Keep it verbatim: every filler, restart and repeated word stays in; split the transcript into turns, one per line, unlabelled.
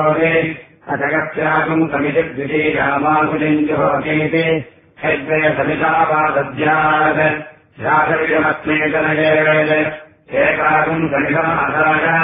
अथगत्यागम् समिति द्वितीयामाकुलिम् जुहोतीति यद्वयसमितापादद्यात् शासविषमस्मे जनयेत् एकागम् समितमाधाय